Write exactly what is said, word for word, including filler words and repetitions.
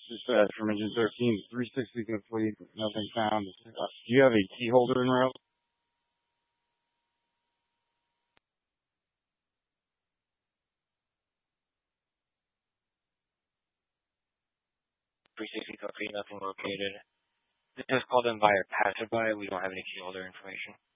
Dispatch from Engine thirteen, three sixty complete, nothing found. Uh, do you have a key holder en route? three sixty complete, nothing located. This is called in by a passerby. We don't have any key holder information.